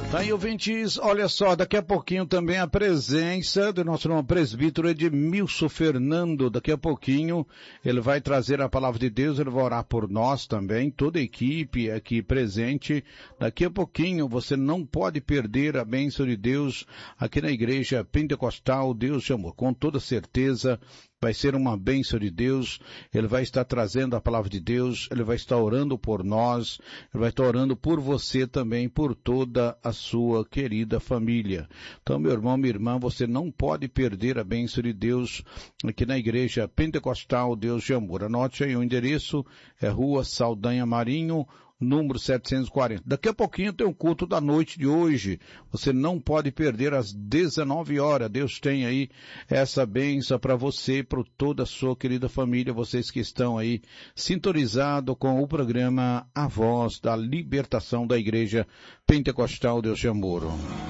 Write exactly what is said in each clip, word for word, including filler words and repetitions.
Tá aí, ouvintes, olha só, daqui a pouquinho também a presença do nosso irmão presbítero Edmilson Fernando. Daqui a pouquinho ele vai trazer a palavra de Deus, ele vai orar por nós também, toda a equipe aqui presente. Daqui a pouquinho você não pode perder a bênção de Deus aqui na igreja pentecostal. Deus chamou, com toda certeza. Vai ser uma bênção de Deus, ele vai estar trazendo a palavra de Deus, ele vai estar orando por nós, ele vai estar orando por você também, por toda a sua querida família. Então, meu irmão, minha irmã, você não pode perder a bênção de Deus aqui na igreja pentecostal Deus de Amor. Anote aí o endereço, é Rua Saldanha Marinho, número setecentos e quarenta. Daqui a pouquinho tem o culto da noite de hoje. Você não pode perder às dezenove horas. Deus tem aí essa bênção para você e para toda a sua querida família. Vocês que estão aí sintonizados com o programa A Voz da Libertação da Igreja Pentecostal Deus de Amor.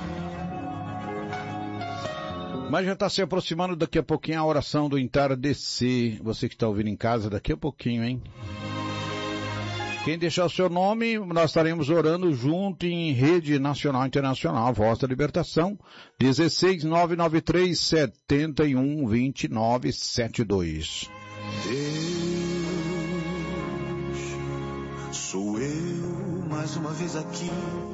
Mas já está se aproximando daqui a pouquinho a oração do entardecer. Você que está ouvindo em casa, daqui a pouquinho, hein? Quem deixar o seu nome, nós estaremos orando junto em rede nacional e internacional, Voz da Libertação, dezesseis nove nove três sete um dois nove sete dois. Deus, sou eu mais uma vez aqui.